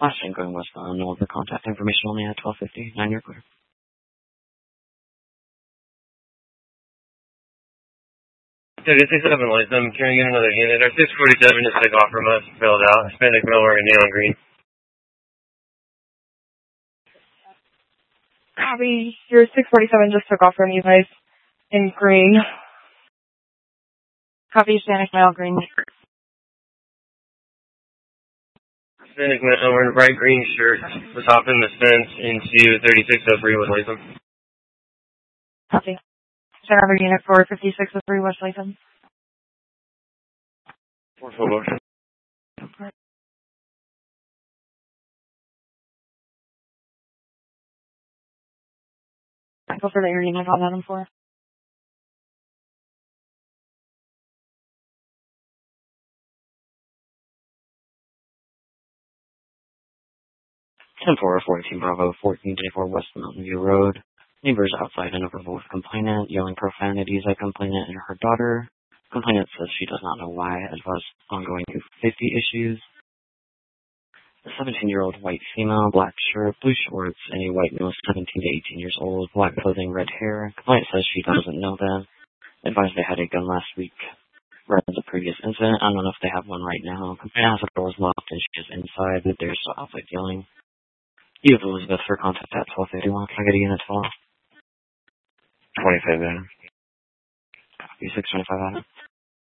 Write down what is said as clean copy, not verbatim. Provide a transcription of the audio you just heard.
Last time going westbound, all of the contact information only at 12:50. 9 you're clear. Yeah, this is 7 lights. I'm trying to get another unit. Our 647 just took off from us, filled out. Hispanic male wearing neon green. Copy. Your 647 just took off from you guys in green. Copy, Hispanic male, green. Hispanic male wearing a bright green shirt was hopping the fence into 3603 West Latham. Copy. Check over unit for 5603 West Latham. 4 full motion. Go for the area unit on that 4. Ten 4 14 Bravo 1424 West Mountain View Road. Neighbors outside and over with complainant, yelling profanities at complainant and her daughter. Complainant says she does not know why, as well as ongoing safety issues. A 17-year-old white female, black shirt, blue shorts, and a white male 17 to 18 years old, black clothing, red hair. Complainant says she doesn't know them. Advised they had a gun last week. Rather than the previous incident, I don't know if they have one right now. Complainant has the doors locked and she is inside, but they're still outside yelling. You have Elizabeth for contact at 12:51. Can I get a unit 12? 25 Adam. Copy 625 Adam.